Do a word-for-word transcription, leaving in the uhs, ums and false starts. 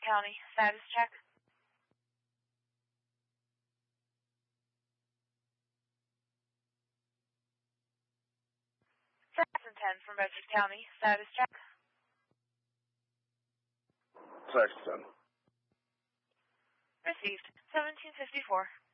County, status check. Jackson ten from Bedford County, status check. Jackson. Received, seventeen fifty-four.